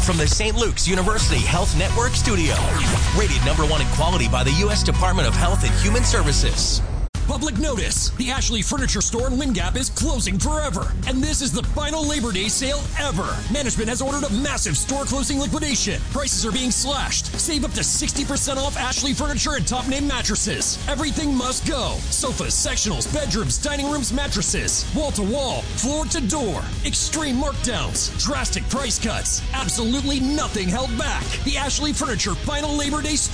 from the St. Luke's University Health Network studio. Rated #1 in quality by the U.S. Department of Health and Human Services. Public notice. The Ashley Furniture Store in Wind Gap is closing forever. And this is the final Labor Day sale ever. Management has ordered a massive store closing liquidation. Prices are being slashed. Save up to 60% off Ashley Furniture and top name mattresses. Everything must go. Sofas, sectionals, bedrooms, dining rooms, mattresses. Wall to wall, floor to door. Extreme markdowns. Drastic price cuts. Absolutely nothing held back. The Ashley Furniture final Labor Day store.